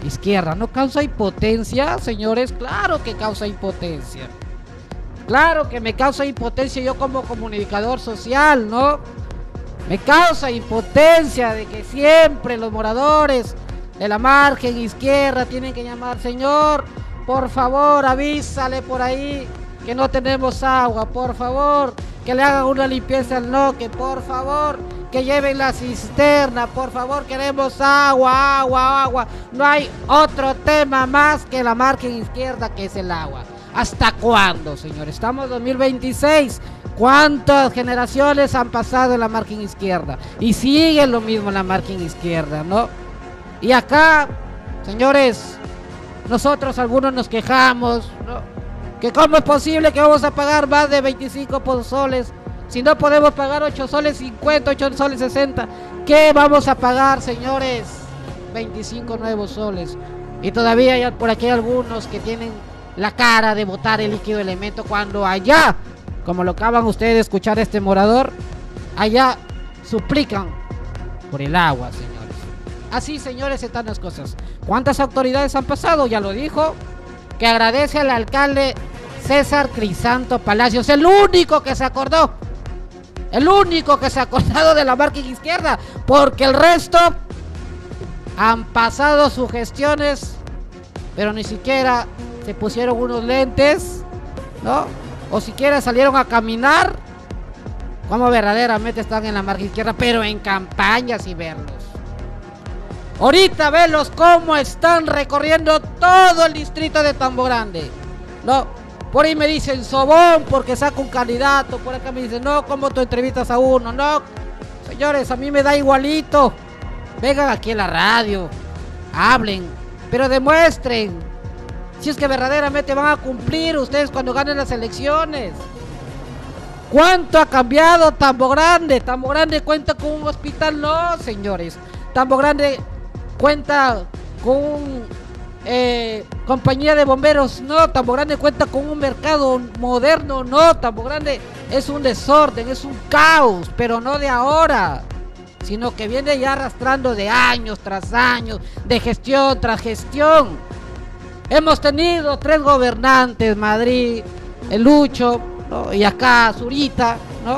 izquierda. ¿No causa impotencia, señores? Claro que causa impotencia. Claro que me causa impotencia yo como comunicador social, ¿no? Me causa impotencia de que siempre los moradores de la margen izquierda tienen que llamar: señor, por favor, avísale por ahí que no tenemos agua, por favor, que le hagan una limpieza al Noque, por favor, que lleven la cisterna, por favor, queremos agua, agua, agua. No hay otro tema más que la margen izquierda, que es el agua. ¿Hasta cuándo, señores? Estamos en 2026. ¿Cuántas generaciones han pasado en la margen izquierda? Y sigue lo mismo en la margen izquierda, ¿no? Y acá, señores, nosotros algunos nos quejamos, ¿no? Que cómo es posible que vamos a pagar más de 25 soles si no podemos pagar 8 soles 50, 8 soles 60. ¿Qué vamos a pagar, señores? 25 nuevos soles. Y todavía hay por aquí algunos que tienen la cara de botar el líquido elemento, cuando allá, como lo acaban ustedes de escuchar este morador, allá suplican por el agua, señores. Así, señores, están las cosas. ¿Cuántas autoridades han pasado? Ya lo dijo, que agradece al alcalde César Crisanto Palacios, el único que se acordó, el único que se ha acordado de la margen izquierda, porque el resto han pasado sus gestiones, pero ni siquiera se pusieron unos lentes, ¿no? O siquiera salieron a caminar como verdaderamente están en la margen izquierda, pero en campañas, y verlos. Ahorita velos cómo están recorriendo todo el distrito de Tambo Grande, ¿no? Por ahí me dicen sobón porque saca un candidato, por acá me dicen no, ¿cómo tú entrevistas a uno? No, señores, a mí me da igualito. Vengan aquí a la radio, hablen, pero demuestren si es que verdaderamente van a cumplir ustedes cuando ganen las elecciones. ¿Cuánto ha cambiado Tambo Grande? Tambo Grande cuenta con un hospital, no, señores. Tambo Grande cuenta con compañía de bomberos, no. Tambo Grande cuenta con un mercado moderno, no. Tambo Grande es un desorden, es un caos, pero no de ahora, sino que viene ya arrastrando de años tras años, de gestión tras gestión. Hemos tenido 3 gobernantes: Madrid, el Lucho, ¿no? Y acá Zurita, ¿no?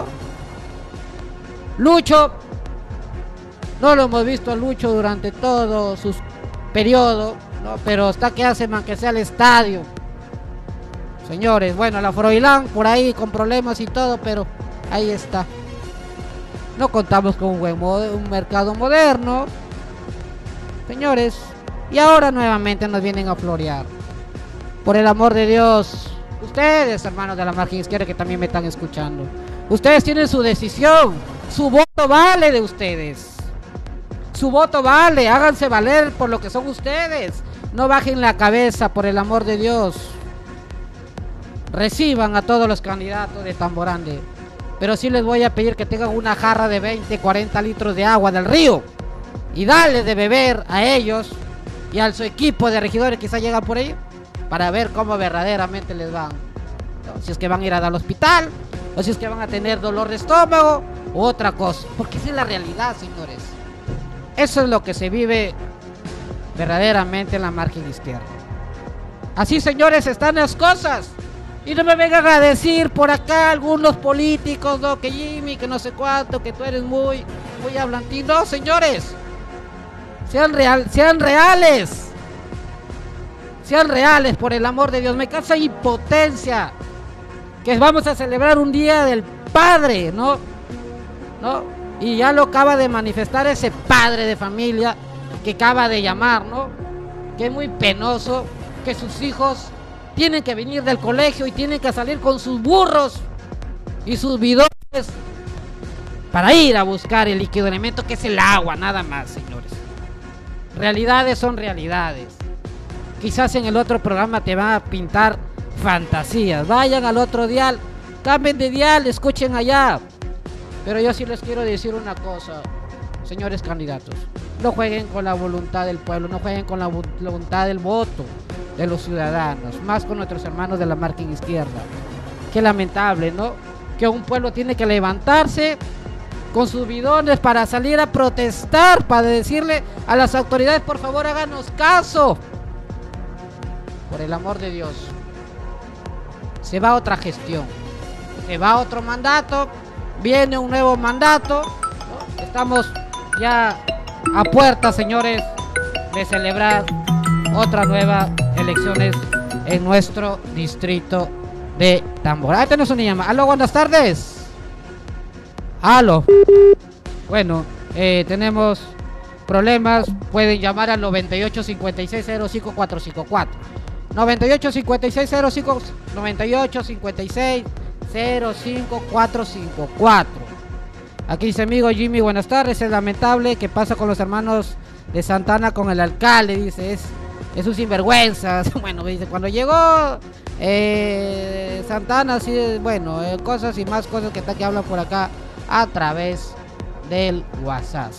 Lucho, no lo hemos visto a Lucho durante todo su periodo, ¿no? Pero está que hace man que sea el estadio, señores. Bueno, la Froilán por ahí con problemas y todo, pero ahí está. No contamos con un mercado moderno, señores. Y ahora nuevamente nos vienen a florear. Por el amor de Dios, ustedes, hermanos de la margen izquierda que también me están escuchando, ustedes tienen su decisión. Su voto vale de ustedes. Su voto vale, háganse valer por lo que son ustedes. No bajen la cabeza, por el amor de Dios. Reciban a todos los candidatos de Tambo Grande, pero sí les voy a pedir que tengan una jarra de 20, 40 litros de agua del río y darles de beber a ellos y a su equipo de regidores que quizá llegan por ahí, para ver cómo verdaderamente les van, ¿no? Si es que van a ir al hospital, o si es que van a tener dolor de estómago u otra cosa, porque esa es la realidad, señores. Eso es lo que se vive verdaderamente en la margen izquierda. Así, señores, están las cosas. Y no me vengan a decir por acá algunos políticos, no, que Jimmy, que no sé cuánto, que tú eres muy hablantín. No, señores, sean reales, por el amor de Dios. Me causa impotencia que vamos a celebrar un día del padre, ¿no? Y ya lo acaba de manifestar ese padre de familia que acaba de llamar, ¿no? Que es muy penoso que sus hijos tienen que venir del colegio y tienen que salir con sus burros y sus bidones para ir a buscar el líquido elemento, que es el agua, nada más, señores. Realidades son realidades. Quizás en el otro programa te van a pintar fantasías. Vayan al otro dial, cambien de dial, escuchen allá. Pero yo sí les quiero decir una cosa, señores candidatos. No jueguen con la voluntad del pueblo, no jueguen con la voluntad del voto de los ciudadanos, más con nuestros hermanos de la margen izquierda. Qué lamentable, ¿no? Que un pueblo tiene que levantarse con sus bidones para salir a protestar, para decirle a las autoridades, por favor, háganos caso. Por el amor de Dios. Se va otra gestión, se va otro mandato, viene un nuevo mandato, ¿no? Estamos ya a puertas, señores, de celebrar otras nuevas elecciones en nuestro distrito de Tamborá. Ahí tenemos una llamada. Aló, buenas tardes. Aló. Bueno, tenemos problemas. Pueden llamar al 98 56 05 454. 98 56 05 98 56 05 454. Aquí dice amigo Jimmy, buenas tardes. Es lamentable que pasa con los hermanos de Santana con el alcalde. Dice, es un sinvergüenza. Bueno, dice, cuando llegó Santana, sí, bueno, cosas y más cosas que hablan por acá a través del WhatsApp.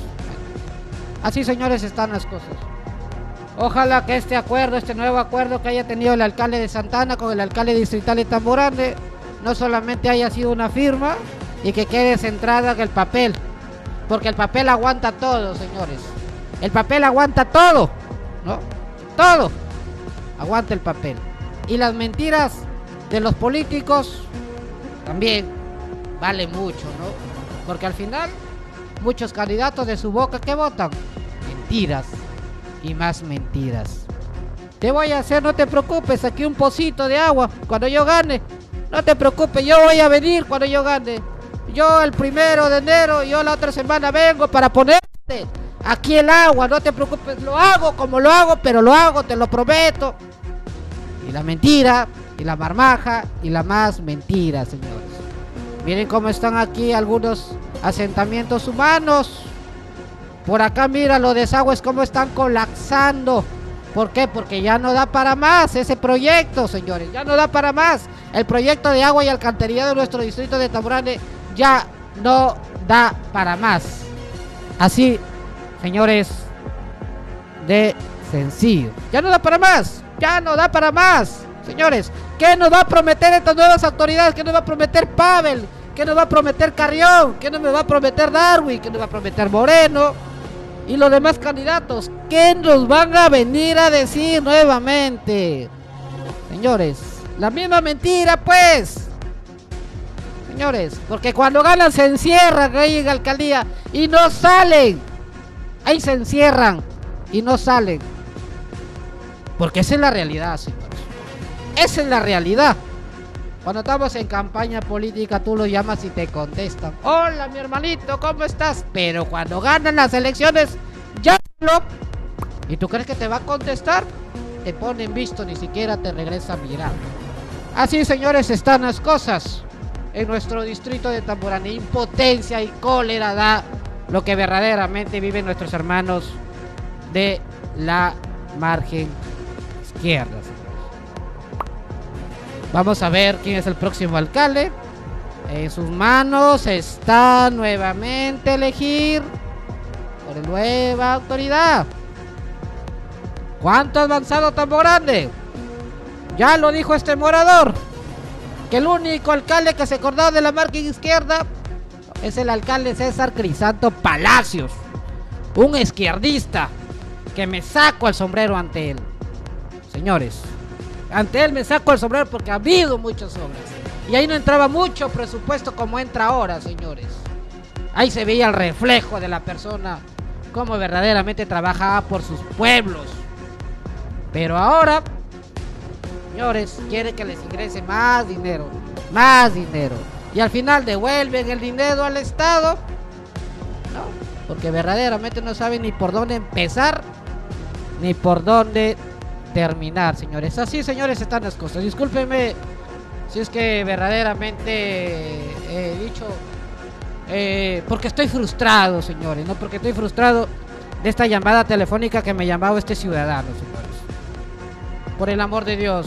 Así, señores, están las cosas. Ojalá que este nuevo acuerdo que haya tenido el alcalde de Santana con el alcalde distrital de Tamborande, no solamente haya sido una firma y que quede centrada en el papel, porque el papel aguanta todo, señores. El papel aguanta todo, ¿no? Todo aguanta el papel. Y las mentiras de los políticos también valen mucho, ¿no? Porque al final muchos candidatos de su boca, ¿qué votan? Mentiras y más mentiras. Te voy a hacer, no te preocupes, aquí un pocito de agua cuando yo gane. No te preocupes, yo voy a venir cuando yo gane. Yo el 1 de enero, yo la otra semana vengo para ponerte aquí el agua. No te preocupes, lo hago como lo hago, pero lo hago, te lo prometo. Y la mentira, y la marmaja, y la más mentira, señores. Miren cómo están aquí algunos asentamientos humanos. Por acá, mira, los desagües cómo están colapsando. ¿Por qué? Porque ya no da para más ese proyecto, señores. Ya no da para más. El proyecto de agua y alcantarillado de nuestro distrito de Tamborande ya no da para más. Así, señores, de sencillo. Ya no da para más. Ya no da para más. Señores, ¿qué nos va a prometer estas nuevas autoridades? ¿Qué nos va a prometer Pavel? ¿Qué nos va a prometer Carrión? ¿Qué nos va a prometer Darwin? ¿Qué nos va a prometer Moreno? Y los demás candidatos, ¿qué nos van a venir a decir nuevamente? Señores, la misma mentira, pues. Señores, porque cuando ganan se encierran ahí en la alcaldía y no salen. Ahí se encierran y no salen. Porque esa es la realidad, señores. Esa es la realidad. Cuando estamos en campaña política, tú lo llamas y te contestan. Hola, mi hermanito, ¿cómo estás? Pero cuando ganan las elecciones, ya no. ¿Y tú crees que te va a contestar? Te pone en visto, ni siquiera te regresa a mirar. Así, señores, están las cosas en nuestro distrito de Tamborande. Impotencia y cólera da lo que verdaderamente viven nuestros hermanos de la margen izquierda. Vamos a ver quién es el próximo alcalde. En sus manos está nuevamente elegir por la nueva autoridad. ¿Cuánto ha avanzado Tamborande? Ya lo dijo este morador, que el único alcalde que se acordó de la margen izquierda es el alcalde César Crisanto Palacios, un izquierdista que me saco el sombrero ante él. Señores, ante él me saco el sombrero porque ha habido muchas obras y ahí no entraba mucho presupuesto como entra ahora, señores. Ahí se veía el reflejo de la persona, cómo verdaderamente trabajaba por sus pueblos. Pero ahora, señores, quiere que les ingrese más dinero, y al final devuelven el dinero al Estado, no, porque verdaderamente no saben ni por dónde empezar ni por dónde terminar, señores. Así, señores, están las cosas. Discúlpenme si es que verdaderamente he dicho, porque estoy frustrado, señores, no, porque estoy frustrado de esta llamada telefónica que me llamaba este ciudadano, señores. Por el amor de Dios,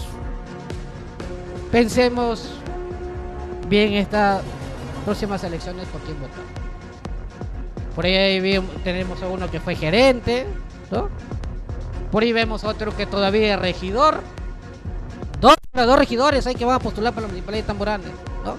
pensemos bien estas próximas elecciones por quién votar. Por ahí tenemos a uno que fue gerente, ¿no? Por ahí vemos otro que todavía es regidor. Dos regidores hay que van a postular para la municipalidad de Tamborande, ¿no?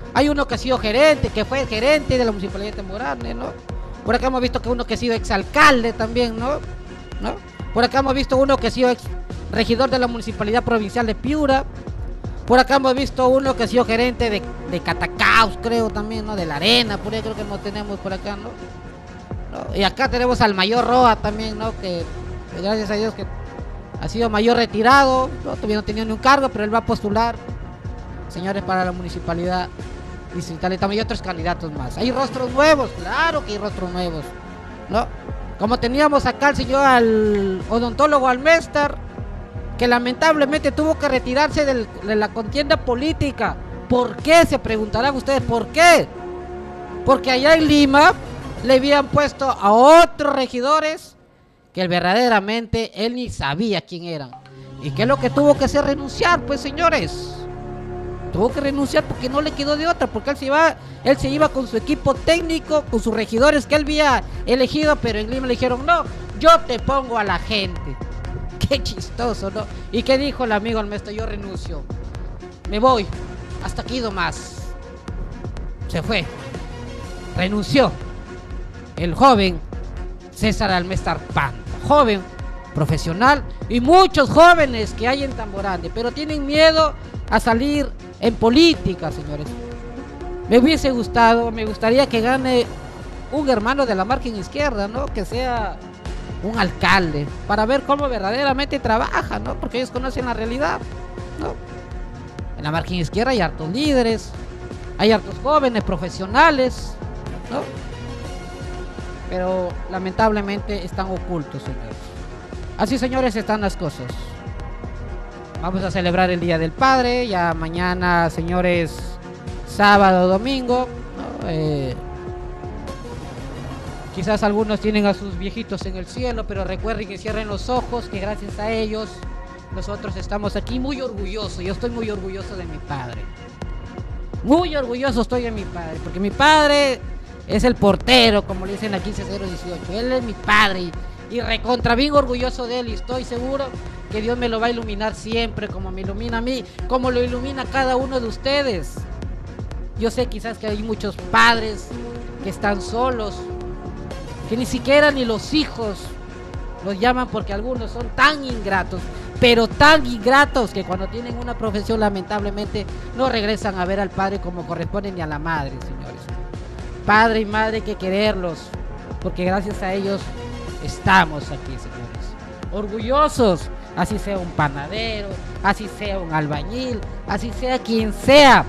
Hay uno que ha sido gerente, que fue gerente de la Municipalidad de Tamborane, ¿no? Por acá hemos visto que uno que ha sido exalcalde también, ¿no? Por acá hemos visto uno que ha sido ex regidor de la Municipalidad Provincial de Piura. Por acá hemos visto uno que ha sido gerente de Catacaos, creo también, ¿no? De la Arena, por ahí creo que no tenemos por acá, ¿no? Y acá tenemos al mayor Roa también, ¿no? Que gracias a Dios que ha sido mayor retirado, ¿no? Todavía no tenía ni un cargo, pero él va a postular, señores, para la Municipalidad Distrital de Tamborane y otros candidatos más. Hay rostros nuevos, claro que hay rostros nuevos, ¿no? Como teníamos acá al señor, al odontólogo Almestar, que lamentablemente tuvo que retirarse de la contienda política. ¿Por qué? Se preguntarán ustedes, ¿por qué? Porque allá en Lima le habían puesto a otros regidores que verdaderamente él ni sabía quién eran. ¿Y qué es lo que tuvo que hacer? Renunciar, pues, señores. Tuvo que renunciar porque no le quedó de otra, porque él se iba con su equipo técnico, con sus regidores que él había elegido, pero en Lima le dijeron, no, yo te pongo a la gente. Qué chistoso, ¿no? ¿Y qué dijo el amigo Almestar? Yo renuncio, me voy, hasta aquí nomás. Se fue, renunció el joven César Almestar Panta, joven, profesional, y muchos jóvenes que hay en Tamborane, pero tienen miedo a salir en política, señores. Me gustaría que gane un hermano de la margen izquierda, ¿no? Que sea un alcalde, para ver cómo verdaderamente trabaja, ¿no? Porque ellos conocen la realidad, ¿no? En la margen izquierda hay hartos líderes, hay hartos jóvenes profesionales, ¿no? Pero lamentablemente están ocultos, señores. Así, señores, están las cosas. Vamos a celebrar el Día del Padre, ya mañana, señores, sábado, domingo, ¿no? Quizás algunos tienen a sus viejitos en el cielo, pero recuerden que cierren los ojos, que gracias a ellos nosotros estamos aquí muy orgullosos. Yo estoy muy orgulloso de mi padre. Muy orgulloso estoy de mi padre, porque mi padre es el portero, como le dicen aquí 15018. Él es mi padre y recontra bien orgulloso de él, y estoy seguro que Dios me lo va a iluminar siempre, como me ilumina a mí, como lo ilumina a cada uno de ustedes. Yo sé quizás que hay muchos padres que están solos, que ni siquiera ni los hijos los llaman, porque algunos son tan ingratos, pero tan ingratos, que cuando tienen una profesión lamentablemente no regresan a ver al padre como corresponde, ni a la madre, señores. Padre y madre hay que quererlos, porque gracias a ellos estamos aquí, señores. Orgullosos, así sea un panadero, así sea un albañil, así sea quien sea,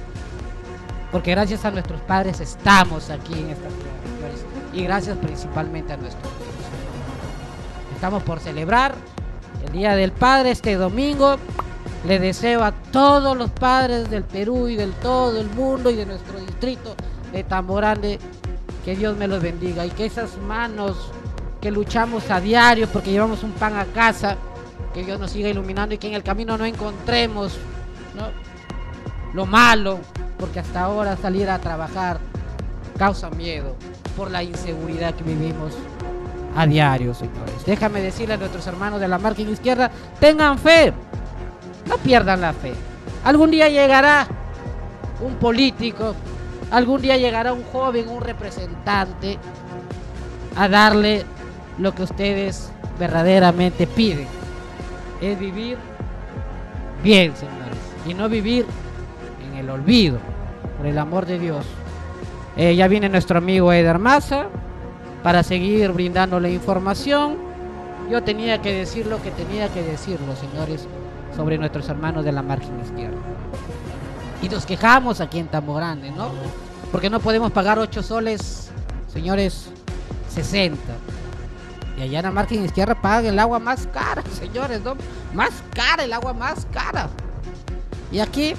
porque gracias a nuestros padres estamos aquí en esta tierra, señores. Y gracias principalmente a nuestros hijos. Estamos por celebrar el Día del Padre este domingo. Le deseo a todos los padres del Perú y del todo el mundo y de nuestro distrito de Tamborane que Dios me los bendiga, y que esas manos que luchamos a diario porque llevamos un pan a casa, que Dios nos siga iluminando, y que en el camino no encontremos, ¿no?, lo malo, porque hasta ahora salir a trabajar causa miedo por la inseguridad que vivimos a diario, señores. Déjame decirle a nuestros hermanos de la margen izquierda, tengan fe, no pierdan la fe. Algún día llegará un político, algún día llegará un joven, un representante a darle lo que ustedes verdaderamente piden. Es vivir bien, señores, y no vivir en el olvido, por el amor de Dios. Ya viene nuestro amigo Eder Maza para seguir brindando la información. Yo tenía que decir lo que tenía que decirlo, señores, sobre nuestros hermanos de la margen izquierda. Y nos quejamos aquí en Tamborane, ¿no? Porque no podemos pagar 8 soles, señores, 60. Y allá en la margen izquierda pagan el agua más cara, señores, ¿no? Más cara, el agua más cara. Y aquí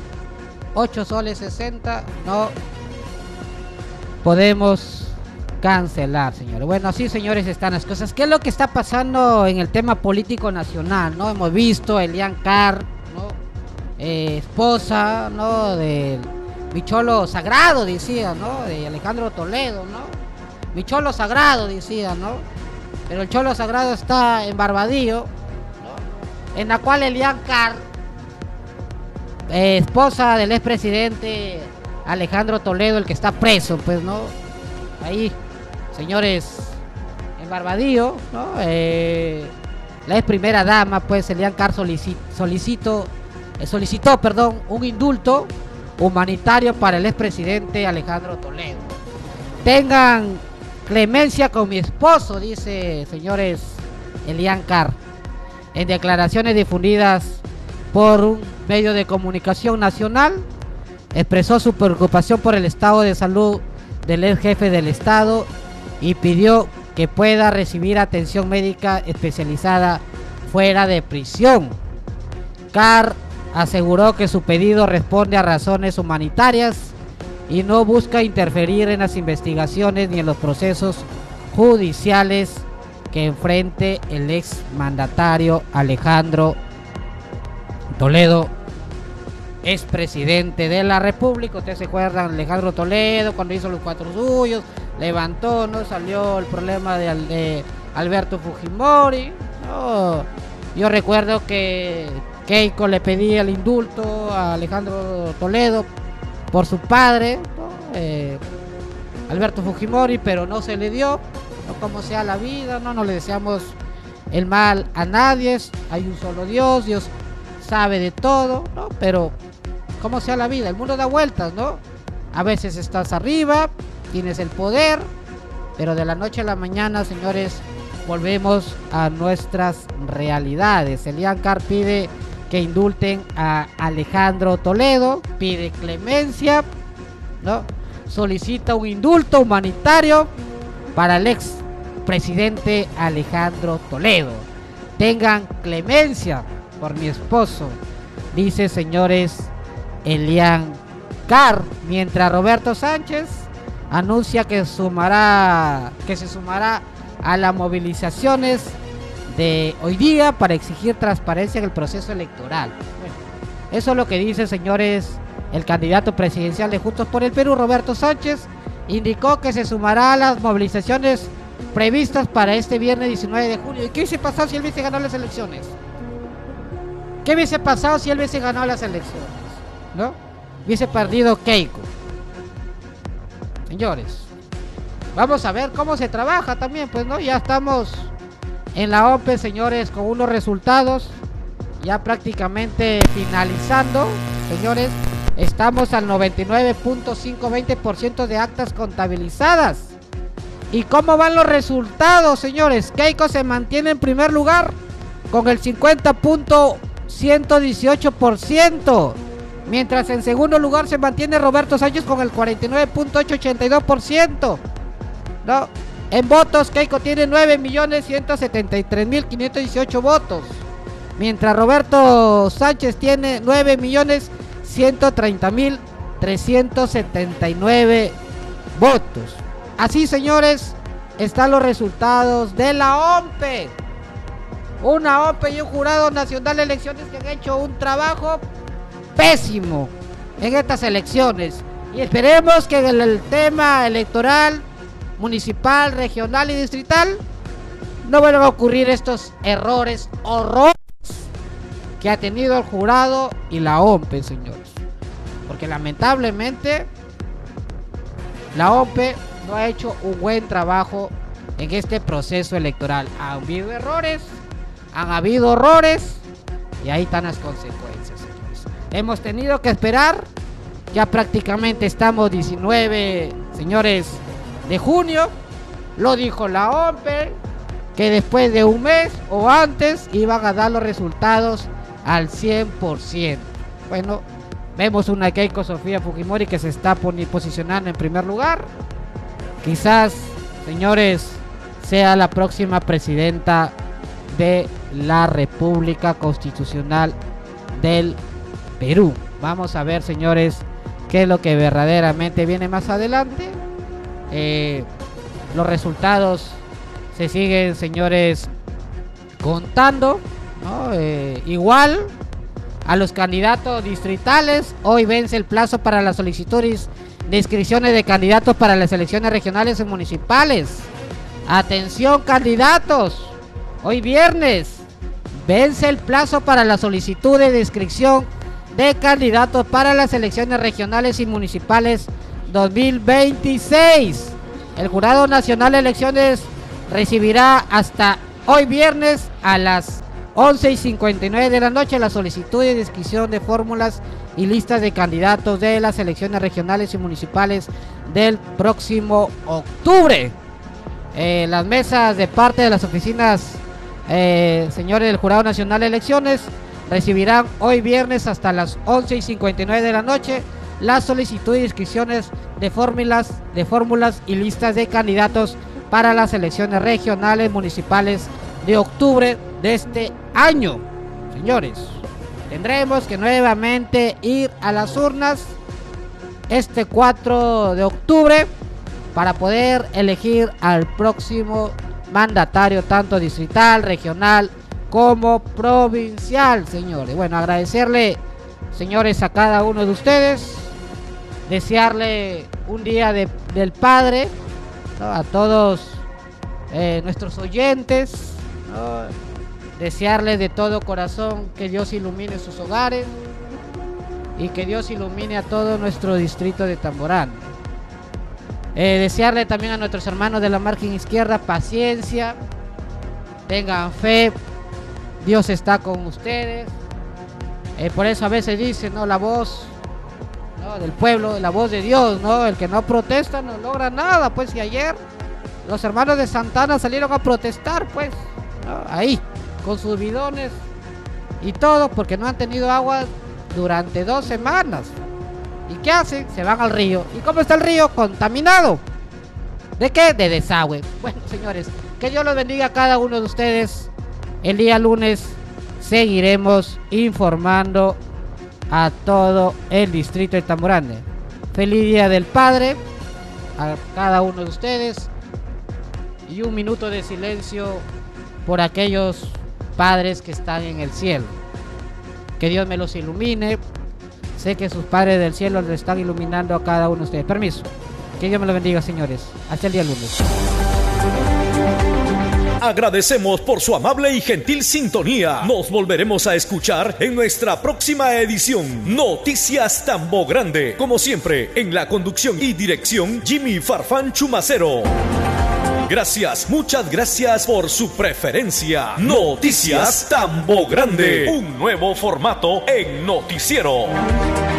8 soles 60 no podemos cancelar, señores. Bueno, así, señores, están las cosas. ¿Qué es lo que está pasando en el tema político nacional, no? Hemos visto a Elian Carr, ¿no? Esposa, ¿no?, del mi cholo sagrado, decía, ¿no?, de Alejandro Toledo, ¿no? Mi cholo sagrado, decía, ¿no? Pero el cholo sagrado está en Barbadillo, ¿no?, en la cual Elian Carr, esposa del expresidente Alejandro Toledo, el que está preso, pues, ¿no? Ahí, señores, en Barbadillo, ¿no? La ex primera dama, pues, Elian Carr solicitó, un indulto humanitario para el expresidente Alejandro Toledo. Tengan clemencia con mi esposo, dice, señores, Elian Carr, en declaraciones difundidas por un medio de comunicación nacional. Expresó su preocupación por el estado de salud del ex jefe del estado y pidió que pueda recibir atención médica especializada fuera de prisión. Carr aseguró que su pedido responde a razones humanitarias y no busca interferir en las investigaciones ni en los procesos judiciales que enfrente el ex mandatario Alejandro Toledo, ex presidente de la República. Ustedes se acuerdan, Alejandro Toledo, cuando hizo los 4 suyos, levantó, ¿no? Salió el problema de Alberto Fujimori, ¿no? Yo recuerdo que Keiko le pedía el indulto a Alejandro Toledo por su padre, ¿no? Alberto Fujimori, pero no se le dio, ¿no? Como sea la vida, no le deseamos el mal a nadie, hay un solo Dios, Dios sabe de todo, ¿no? Pero como sea la vida, el mundo da vueltas, ¿no? A veces estás arriba, tienes el poder, pero de la noche a la mañana, señores, volvemos a nuestras realidades. Elian Carr pide que indulten a Alejandro Toledo, pide clemencia, ¿no? Solicita un indulto humanitario para el ex presidente Alejandro Toledo. Tengan clemencia por mi esposo, dice, señores, Elian Carr, mientras Roberto Sánchez anuncia que se sumará a las movilizaciones de hoy día para exigir transparencia en el proceso electoral. Bueno, eso es lo que dice, señores, el candidato presidencial de Juntos por el Perú, Roberto Sánchez. Indicó que se sumará a las movilizaciones previstas para este viernes 19 de junio. ¿Y qué hubiese pasado si él hubiese ganado las elecciones? ¿Qué hubiese pasado si él hubiese ganado las elecciones? ¿No? Hubiese perdido Keiko. Señores, vamos a ver cómo se trabaja también, pues, ¿no? Ya estamos en la OMPE, señores, con unos resultados ya prácticamente finalizando, señores. Estamos al 99.520% de actas contabilizadas. ¿Y cómo van los resultados, señores? Keiko se mantiene en primer lugar con el 50.118%, mientras en segundo lugar se mantiene Roberto Sánchez con el 49.882%, ¿no? En votos, Keiko tiene 9.173.518 votos, mientras Roberto Sánchez tiene 9.130.379 votos. Así, señores, están los resultados de la OMPE. Una OMPE y un Jurado Nacional de Elecciones que han hecho un trabajo pésimo en estas elecciones. Y esperemos que en el tema electoral, municipal, regional y distrital, no vuelvan a ocurrir estos errores horrorosos que ha tenido el jurado y la OMPE, señores. Porque lamentablemente la OMPE no ha hecho un buen trabajo en este proceso electoral. Han habido errores, han habido horrores, y ahí están las consecuencias, señores. Hemos tenido que esperar, ya prácticamente estamos 19, señores, de junio. Lo dijo la OMPE, que después de un mes o antes iban a dar los resultados al 100%. Bueno, vemos una Keiko Sofía Fujimori que se está posicionando en primer lugar. Quizás, señores, sea la próxima presidenta de la República Constitucional del Perú. Vamos a ver, señores, qué es lo que verdaderamente viene más adelante. Los resultados se siguen, señores, contando, ¿no? Igual a los candidatos distritales, hoy vence el plazo para las solicitudes de inscripciones de candidatos para las elecciones regionales y municipales. Atención, candidatos, hoy viernes vence el plazo para las solicitudes de inscripción de candidatos para las elecciones regionales y municipales 2026. El Jurado Nacional de Elecciones recibirá hasta hoy viernes a las 11:59 de la noche la solicitud de inscripción de fórmulas y listas de candidatos de las elecciones regionales y municipales del próximo octubre. Las mesas de parte de las oficinas, señores del Jurado Nacional de Elecciones, recibirán hoy viernes hasta las 11:59 de la noche la solicitud de inscripciones de fórmulas y listas de candidatos para las elecciones regionales municipales de octubre de este año. Señores, tendremos que nuevamente ir a las urnas este 4 de octubre para poder elegir al próximo mandatario, tanto distrital, regional como provincial, señores. Bueno, agradecerle, señores, a cada uno de ustedes, desearle un día del Padre, ¿no?, a todos nuestros oyentes, ¿no?, desearles de todo corazón que Dios ilumine sus hogares y que Dios ilumine a todo nuestro distrito de Tamborán. Desearle también a nuestros hermanos de la margen izquierda paciencia, tengan fe, Dios está con ustedes. Por eso a veces dicen, ¿no?, la voz, ¿no?, del pueblo, la voz de Dios, ¿no? El que no protesta no logra nada. Pues y ayer los hermanos de Santana salieron a protestar, pues, ¿no?, ahí con sus bidones y todo, porque no han tenido agua durante 2 semanas. ¿Y qué hacen? Se van al río. ¿Y cómo está el río? Contaminado. ¿De qué? De desagüe. Bueno, señores, que Dios los bendiga a cada uno de ustedes. El día lunes seguiremos informando a todo el distrito de Tamborane. Feliz Día del Padre a cada uno de ustedes, y un minuto de silencio por aquellos padres que están en el cielo. Que Dios me los ilumine. Sé que sus padres del cielo les están iluminando a cada uno de ustedes. Permiso. Que Dios me lo bendiga, señores. Hasta el día lunes. Agradecemos por su amable y gentil sintonía. Nos volveremos a escuchar en nuestra próxima edición. Noticias Tambo Grande. Como siempre, en la conducción y dirección, Jimmy Farfán Chumacero. Gracias, muchas gracias por su preferencia. Noticias Tambo Grande. Un nuevo formato en noticiero.